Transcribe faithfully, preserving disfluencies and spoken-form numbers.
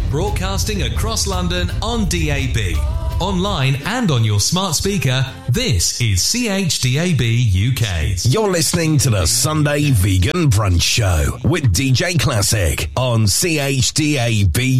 Broadcasting across London on D A B. Online and on your smart speaker, this is C H D A B U K. You're listening to the Sunday Vegan Brunch Show with D J Classic on C H D A B